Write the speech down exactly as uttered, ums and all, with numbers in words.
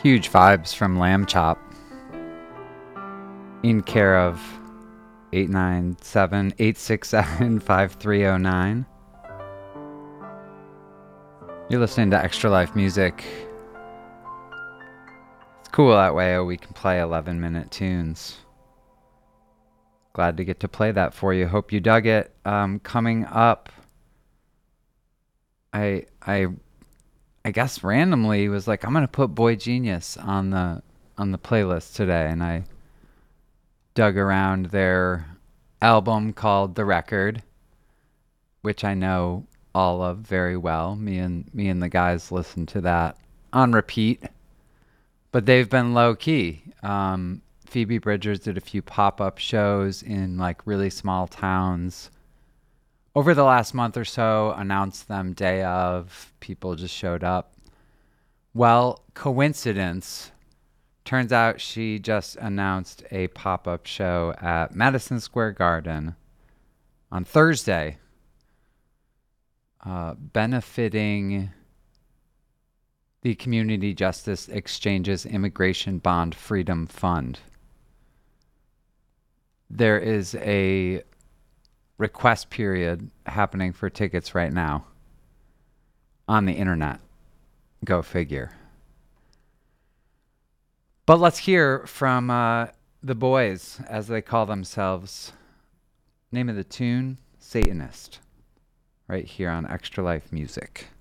Huge vibes from Lamb Chop in care of eight nine seven, eight six seven, five three zero nine. You're listening to Extra Life Music. It's cool that way we can play eleven minute tunes. Glad to get to play that for you. Hope you dug it. Um, coming up, I I I guess randomly was like, I'm gonna put Boy Genius on the on the playlist today, and I dug around their album called The Record, which I know all of very well. Me and me and the guys listen to that on repeat, but they've been low key. Um, Phoebe Bridgers did a few pop-up shows in like really small towns over the last month or so, announced them day of. People just showed up. Well, coincidence. Turns out she just announced a pop-up show at Madison Square Garden on Thursday, uh, benefiting the Community Justice Exchange's Immigration Bond Freedom Fund. There is a request period happening for tickets right now on the internet. Go figure. But let's hear from uh, the boys, as they call themselves. Name of the tune, Satanist, right here on Extra Life Music.